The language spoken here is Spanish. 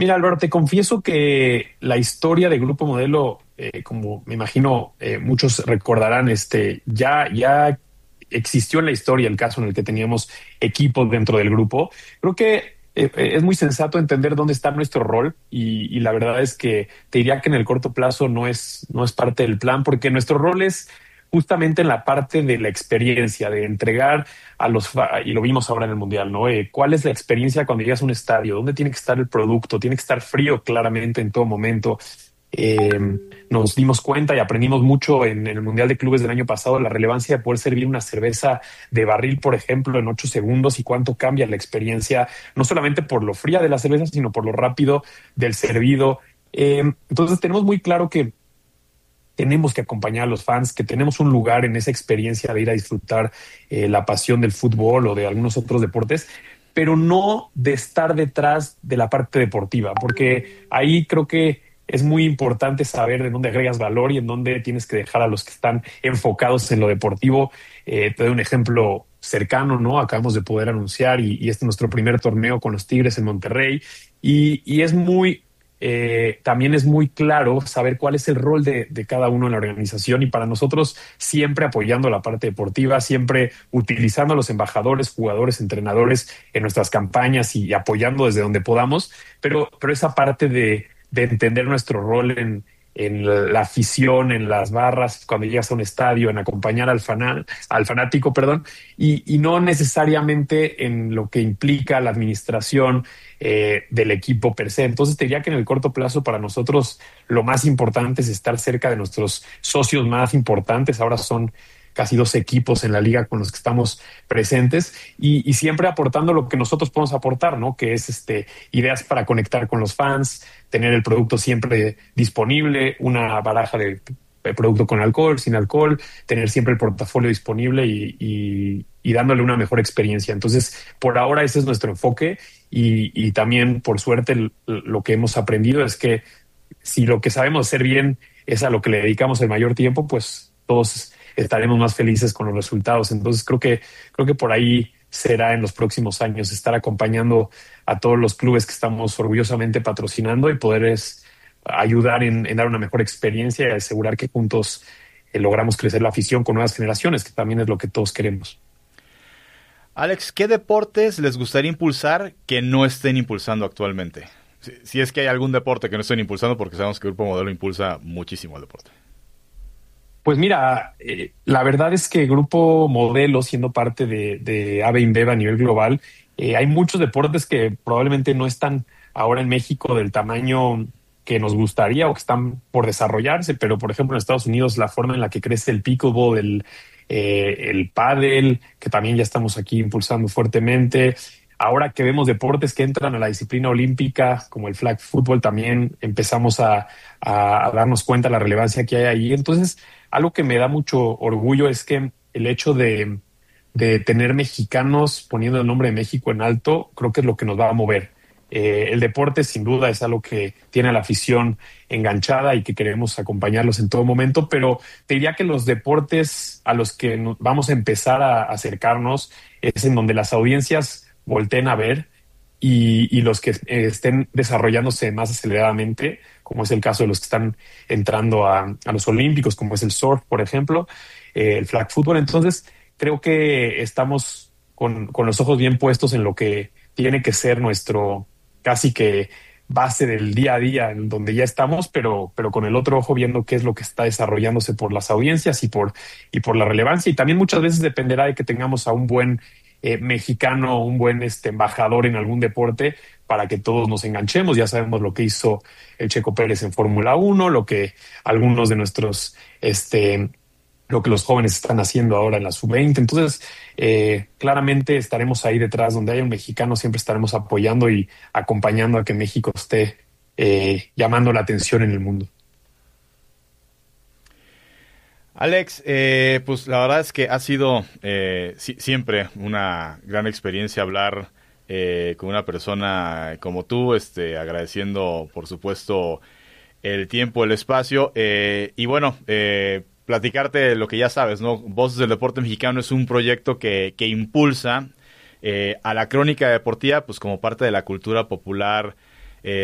Mira, Álvaro, te confieso que la historia de Grupo Modelo, como me imagino muchos recordarán, ya existió en la historia el caso en el que teníamos equipos dentro del grupo. Creo que es muy sensato entender dónde está nuestro rol y la verdad es que te diría que en el corto plazo no es parte del plan porque nuestro rol es justamente en la parte de la experiencia, de entregar y lo vimos ahora en el Mundial, ¿no? ¿Cuál es la experiencia cuando llegas a un estadio? ¿Dónde tiene que estar el producto? Tiene que estar frío claramente en todo momento. Eh, Nos dimos cuenta y aprendimos mucho en el Mundial de Clubes del año pasado la relevancia de poder servir una cerveza de barril, por ejemplo, en 8 segundos y cuánto cambia la experiencia, no solamente por lo fría de la cerveza, sino por lo rápido del servido. Entonces tenemos muy claro que tenemos que acompañar a los fans, que tenemos un lugar en esa experiencia de ir a disfrutar la pasión del fútbol o de algunos otros deportes, pero no de estar detrás de la parte deportiva, porque ahí creo que es muy importante saber de dónde agregas valor y en dónde tienes que dejar a los que están enfocados en lo deportivo. Te doy un ejemplo cercano, ¿no? Acabamos de poder anunciar y este es nuestro primer torneo con los Tigres en Monterrey y es también es muy claro saber cuál es el rol de cada uno en la organización y para nosotros siempre apoyando la parte deportiva, siempre utilizando a los embajadores, jugadores, entrenadores en nuestras campañas y apoyando desde donde podamos, pero esa parte de entender nuestro rol en la afición, en las barras, cuando llegas a un estadio, en acompañar al fanático, perdón, y no necesariamente en lo que implica la administración del equipo per se. Entonces te diría que en el corto plazo para nosotros lo más importante es estar cerca de nuestros socios más importantes. Ahora son casi 2 equipos en la liga con los que estamos presentes y siempre aportando lo que nosotros podemos aportar, ¿no? Que es ideas para conectar con los fans, tener el producto siempre disponible, una baraja de producto con alcohol, sin alcohol, tener siempre el portafolio disponible y dándole una mejor experiencia. Entonces, por ahora ese es nuestro enfoque y también, por suerte, lo que hemos aprendido es que si lo que sabemos hacer bien es a lo que le dedicamos el mayor tiempo, pues todos estaremos más felices con los resultados. Entonces creo que por ahí será en los próximos años estar acompañando a todos los clubes que estamos orgullosamente patrocinando y poder ayudar en dar una mejor experiencia y asegurar que juntos logramos crecer la afición con nuevas generaciones, que también es lo que todos queremos. Alex, ¿qué deportes les gustaría impulsar que no estén impulsando actualmente? Si es que hay algún deporte que no estén impulsando, porque sabemos que Grupo Modelo impulsa muchísimo el deporte. Pues mira, la verdad es que Grupo Modelo, siendo parte de AB InBev a nivel global, hay muchos deportes que probablemente no están ahora en México del tamaño que nos gustaría o que están por desarrollarse, pero por ejemplo en Estados Unidos la forma en la que crece el pickleball, el pádel, que también ya estamos aquí impulsando fuertemente. Ahora que vemos deportes que entran a la disciplina olímpica, como el flag football, también empezamos a darnos cuenta de la relevancia que hay ahí. Entonces, algo que me da mucho orgullo es que el hecho de tener mexicanos poniendo el nombre de México en alto, creo que es lo que nos va a mover. El deporte sin duda es algo que tiene a la afición enganchada y que queremos acompañarlos en todo momento, pero te diría que los deportes a los que vamos a empezar a acercarnos es en donde las audiencias volteen a ver y los que estén desarrollándose más aceleradamente, como es el caso de los que están entrando a los Olímpicos, como es el surf, por ejemplo, el flag football. Entonces, creo que estamos con los ojos bien puestos en lo que tiene que ser nuestro casi que base del día a día, en donde ya estamos, pero con el otro ojo viendo qué es lo que está desarrollándose por las audiencias y por la relevancia. Y también muchas veces dependerá de que tengamos a un buen mexicano, un buen embajador en algún deporte para que todos nos enganchemos. Ya sabemos lo que hizo el Checo Pérez en Fórmula 1, lo que algunos de nuestros lo que los jóvenes están haciendo ahora en la sub-20. Entonces, claramente estaremos ahí detrás. Donde haya un mexicano, siempre estaremos apoyando y acompañando a que México esté llamando la atención en el mundo. Alex, pues la verdad es que ha sido siempre una gran experiencia hablar con una persona como tú, agradeciendo, por supuesto, el tiempo, el espacio, y bueno, platicarte lo que ya sabes, ¿no? Voces del Deporte Mexicano es un proyecto que impulsa a la crónica deportiva, pues como parte de la cultura popular